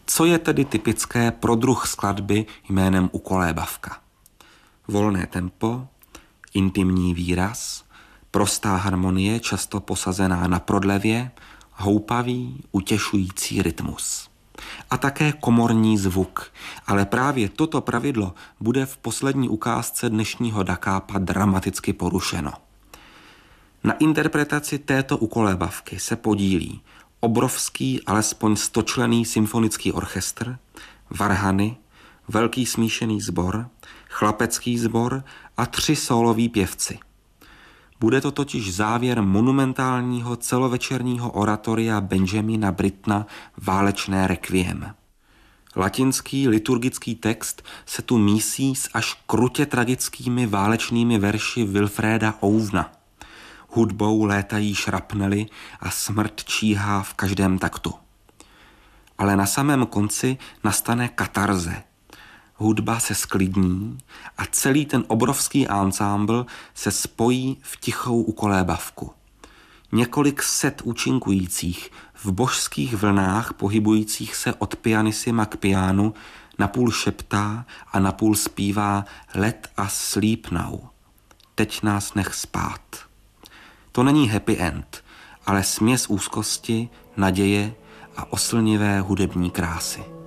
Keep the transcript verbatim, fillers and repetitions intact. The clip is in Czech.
Co je tedy typické pro druh skladby jménem Ukolébavka? Volné tempo, intimní výraz, prostá harmonie, často posazená na prodlevě, houpavý, utěšující rytmus. A také komorní zvuk, ale právě toto pravidlo bude v poslední ukázce dnešního Da Capo dramaticky porušeno. Na interpretaci této ukolébavky se podílí obrovský, alespoň stočlenný symfonický orchestr, varhany, velký smíšený sbor, chlapecký sbor a tři sóloví pěvci. Bude to totiž závěr monumentálního celovečerního oratoria Benjamina Brittona Válečné requiem. Latinský liturgický text se tu mísí s až krutě tragickými válečnými verši Wilfréda Ouvna. Hudbou létají šrapnely a smrt číhá v každém taktu. Ale na samém konci nastane katarze. Hudba se sklidní a celý ten obrovský ansámbl se spojí v tichou ukolébavku. Několik set účinkujících v božských vlnách pohybujících se od pianissima k pianu napůl šeptá a napůl zpívá Let us sleep now. Teď nás nech spát. To není happy end, ale směs úzkosti, naděje a oslnivé hudební krásy.